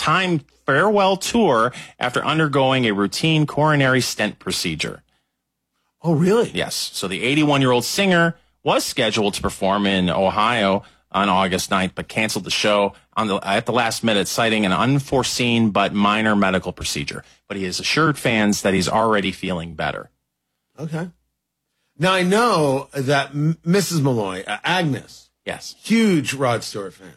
timed farewell tour after undergoing a routine coronary stent procedure. Oh, really? Yes. So the 81-year-old singer was scheduled to perform in Ohio on August 9th, but canceled the show at the last minute, citing an unforeseen but minor medical procedure. But he has assured fans that he's already feeling better. Okay. Now, I know that Mrs. Malloy, Agnes, yes, huge Rod Stewart fan.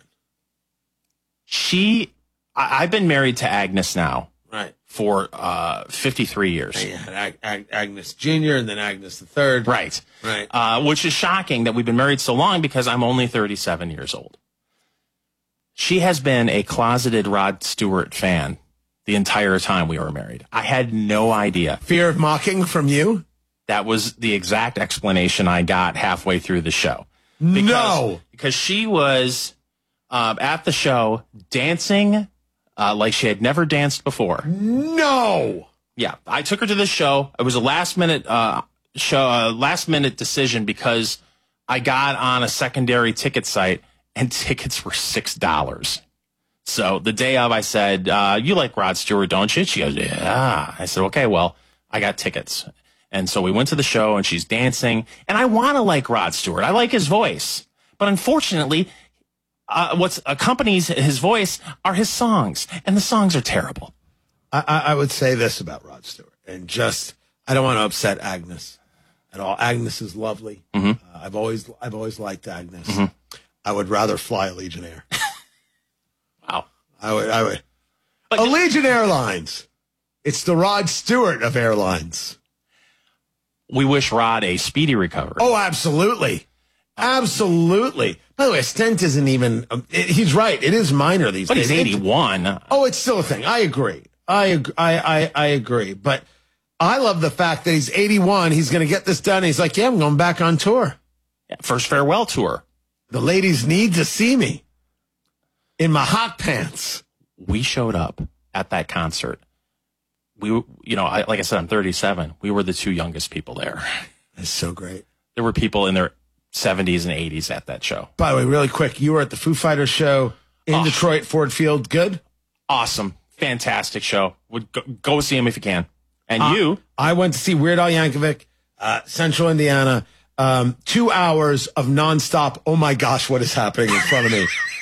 I've been married to Agnes now. Right. For 53 years. You had Agnes Jr. and then Agnes the Third. Right. Right. Which is shocking that we've been married so long because I'm only 37 years old. She has been a closeted Rod Stewart fan the entire time we were married. I had no idea. Fear of mocking from you? That was the exact explanation I got halfway through the show. Because she was at the show dancing like she had never danced before. No. Yeah, I took her to the show. It was a last minute decision because I got on a secondary ticket site and tickets were $6. So the day of, I said, "You like Rod Stewart, don't you?" She goes, "Yeah." I said, "Okay, well, I got tickets." And so we went to the show and she's dancing. And I want to like Rod Stewart. I like his voice, but unfortunately, what accompanies his voice are his songs, and the songs are terrible. I would say this about Rod Stewart, and I don't want to upset Agnes at all. Agnes is lovely. Mm-hmm. I've always liked Agnes. Mm-hmm. I would rather fly Allegiant Air. Wow. I would. But Allegiant Airlines. It's the Rod Stewart of airlines. We wish Rod a speedy recovery. Oh, absolutely. Absolutely. By the way, a stent isn't even, he's right. It is minor these days. But he's 81. Oh, it's still a thing. I agree. I agree. But I love the fact that he's 81. He's going to get this done. He's like, yeah, I'm going back on tour. Yeah, first farewell tour. The ladies need to see me in my hot pants. We showed up at that concert. Like I said, I'm 37. We were the two youngest people there. That's so great. There were people in their 70s and 80s at that show. By the way, really quick, you were at the Foo Fighters show in Detroit, Ford Field. Good? Awesome. Fantastic show. Would go see him if you can. And you? I went to see Weird Al Yankovic, Central Indiana. 2 hours of nonstop, oh my gosh, what is happening in front of me?